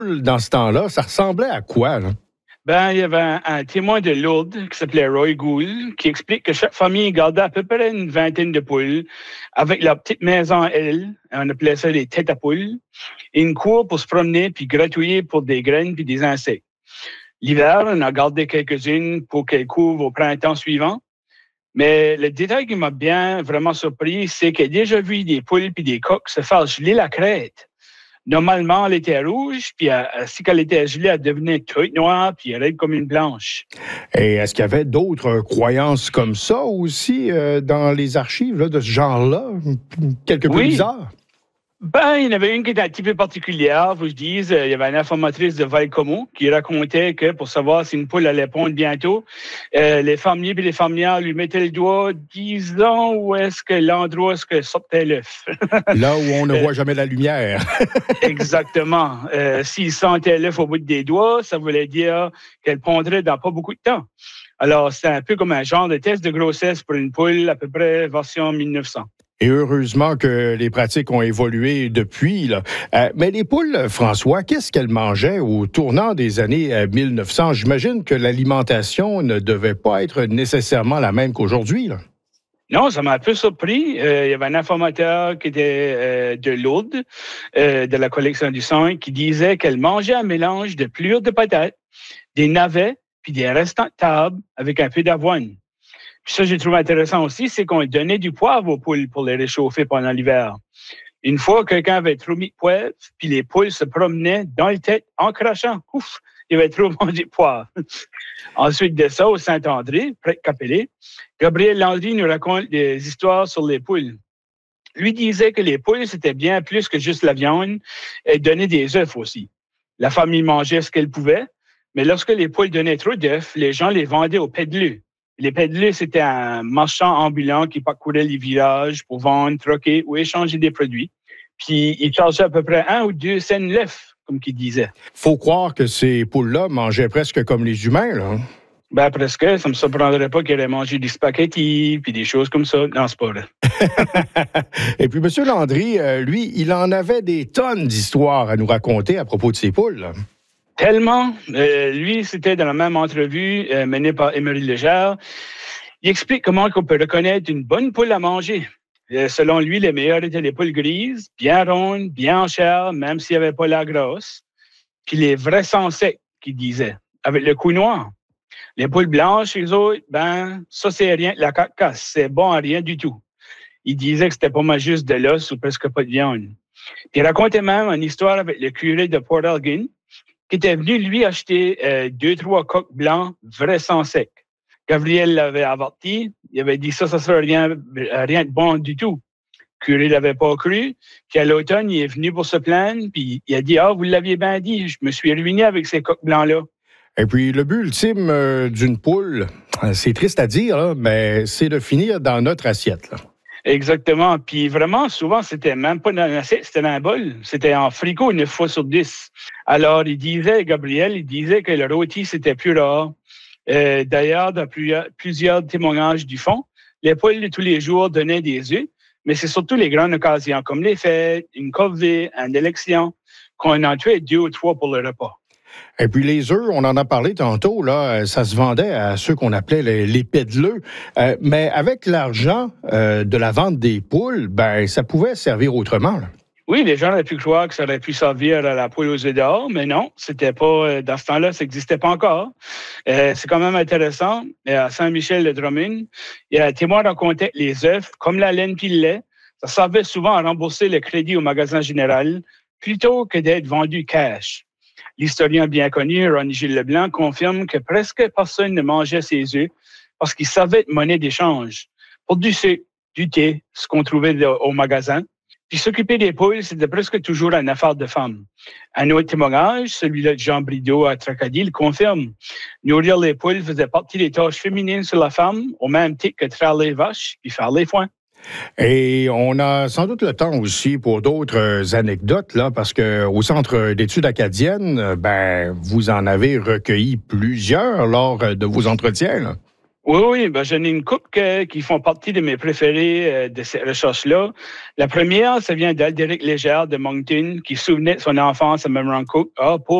Dans ce temps-là, ça ressemblait à quoi, là? Ben, il y avait un témoin de Lourdes qui s'appelait Roy Gould qui explique que chaque famille gardait à peu près une vingtaine de poules avec leur petite maison à elle. On appelait ça des têtes à poules. Et une cour pour se promener puis gratouiller pour des graines puis des insectes. L'hiver, on a gardé quelques-unes pour qu'elles couvrent au printemps suivant. Mais le détail qui m'a bien vraiment surpris, c'est qu'il a déjà vu des poules puis des coqs se faire geler la crête. Normalement, elle était rouge, puis si elle était gelée, elle devenait toute noire, puis raide comme une blanche. Et est-ce qu'il y avait d'autres croyances comme ça aussi dans les archives là, de ce genre-là? Quelque peu bizarre. Ben, il y en avait une qui était un petit peu particulière, vous je dise. Il y avait une informatrice de Val-Como qui racontait que pour savoir si une poule allait pondre bientôt, les fermiers et les fermières lui mettaient le doigt, disons où est-ce que l'endroit où est-ce que sortait l'œuf. Là où on ne voit jamais la lumière. Exactement. S'il sentait l'œuf au bout des doigts, ça voulait dire qu'elle pondrait dans pas beaucoup de temps. Alors, c'est un peu comme un genre de test de grossesse pour une poule, à peu près version 1900. Et heureusement que les pratiques ont évolué depuis, là. Mais les poules, François, qu'est-ce qu'elles mangeaient au tournant des années 1900? J'imagine que l'alimentation ne devait pas être nécessairement la même qu'aujourd'hui, là. Non, ça m'a un peu surpris. Il y avait un informateur qui était de Lourdes, de la collection du sang, qui disait qu'elle mangeait un mélange de pelures de patates, des navets, puis des restants de table avec un peu d'avoine. Puis ça, j'ai trouvé intéressant aussi, c'est qu'on donnait du poivre aux poules pour les réchauffer pendant l'hiver. Une fois, quelqu'un avait trop mis de poivre, puis les poules se promenaient dans le tête en crachant. Ouf, il avait trop mangé de poivre. Ensuite de ça, au Saint-André, près de Capellé, Gabriel Landry nous raconte des histoires sur les poules. Lui disait que les poules, c'était bien plus que juste la viande, elles donnaient des œufs aussi. La famille mangeait ce qu'elle pouvait, mais lorsque les poules donnaient trop d'œufs, les gens les vendaient aux pédeleux. Les pédeleux, c'était un marchand ambulant qui parcourait les villages pour vendre, troquer ou échanger des produits. Puis, il chargeait à peu près 1 ou 2 cents l'œuf, comme qu'il disait. Faut croire que ces poules-là mangeaient presque comme les humains, là. Ben, presque. Ça me surprendrait pas qu'elle ait mangé des spaghettis puis des choses comme ça. Non, c'est pas vrai. Et puis, M. Landry, lui, il en avait des tonnes d'histoires à nous raconter à propos de ces poules, là. Tellement. Lui, c'était dans la même entrevue menée par Émery Légère. Il explique comment on peut reconnaître une bonne poule à manger. Selon lui, les meilleures étaient les poules grises, bien rondes, bien en chair, même s'il n'y avait pas la grosse. Puis les vrais sang secs, qu'il disait, avec le cou noir. Les poules blanches, les autres, ben, ça, c'est rien. La carcasse, c'est bon à rien du tout. Il disait que c'était pas mal juste de l'os ou presque pas de viande. Puis il racontait même une histoire avec le curé de Port Elgin, qui était venu, lui, acheter 2-3 coqs blancs, vrais sang secs. Gabriel l'avait averti. Il avait dit ça serait rien de bon du tout. Le curé l'avait pas cru. Puis à l'automne, il est venu pour se plaindre. Puis il a dit, vous l'aviez bien dit, je me suis ruiné avec ces coqs blancs-là. Et puis, le but ultime d'une poule, c'est triste à dire, là, mais c'est de finir dans notre assiette, là. Exactement. Puis vraiment, souvent, c'était même pas dans l'assiette, c'était dans un bol. C'était en frigo 9 fois sur 10. Alors, Gabriel, il disait que le rôti, c'était plus rare. D'ailleurs, dans plusieurs témoignages du fond, les poules de tous les jours donnaient des œufs, mais c'est surtout les grandes occasions, comme les fêtes, une corvée, une élection, qu'on en tuait 2 ou 3 pour le repas. Et puis les œufs, on en a parlé tantôt, là, ça se vendait à ceux qu'on appelait les pédeleux. Mais avec l'argent de la vente des poules, ben ça pouvait servir autrement, là. Oui, les gens auraient pu croire que ça aurait pu servir à la poule aux œufs d'or, mais non, c'était pas, dans ce temps-là, ça n'existait pas encore. C'est quand même intéressant. À Saint-Michel-de-Drummond, il y a un témoin racontait les œufs, comme la laine puis le lait, ça servait souvent à rembourser le crédit au magasin général plutôt que d'être vendu cash. L'historien bien connu, Ronnie-Gilles Leblanc, confirme que presque personne ne mangeait ses œufs parce qu'ils servaient de monnaie d'échange pour du sucre, du thé, ce qu'on trouvait au magasin. Puis s'occuper des poules, c'était presque toujours une affaire de femme. Un autre témoignage, celui-là de Jean Brideau à Tracadie, le confirme. Nourrir les poules faisait partie des tâches féminines sur la femme, au même titre que traire les vaches puis faire les foins. Et on a sans doute le temps aussi pour d'autres anecdotes, là, parce que au Centre d'études acadiennes, ben, vous en avez recueilli plusieurs lors de vos entretiens, là. Oui, ben, j'en ai une couple qui font partie de mes préférés de cette recherche-là. La première, ça vient d'Aldéric Légère de Moncton, qui se souvenait de son enfance à Memramcook. Ah,